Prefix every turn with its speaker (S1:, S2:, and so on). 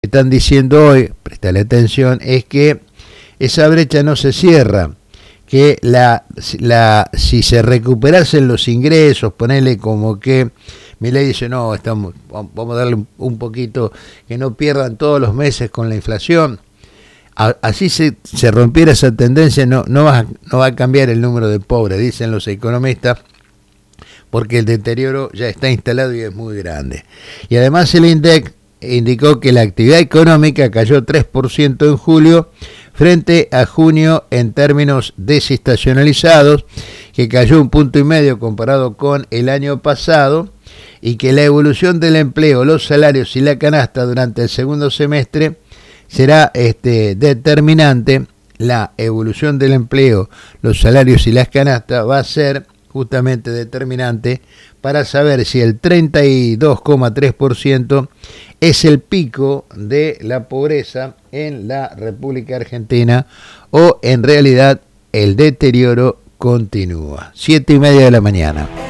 S1: están diciendo hoy, prestale atención, es que esa brecha no se cierra, que si se recuperasen los ingresos, ponerle como que Milei dice, no, vamos a darle un poquito, que no pierdan todos los meses con la inflación. Así se rompiera esa tendencia, no va a cambiar el número de pobres, dicen los economistas, porque el deterioro ya está instalado y es muy grande. Y además el INDEC indicó que la actividad económica cayó 3% en julio frente a junio en términos desestacionalizados, que cayó 1,5 puntos comparado con el año pasado, y que la evolución del empleo, los salarios y la canasta durante el segundo semestre será determinante. La evolución del empleo, los salarios y las canastas va a ser justamente determinante para saber si el 32,3% es el pico de la pobreza en la República Argentina o en realidad el deterioro continúa. 7:30 de la mañana.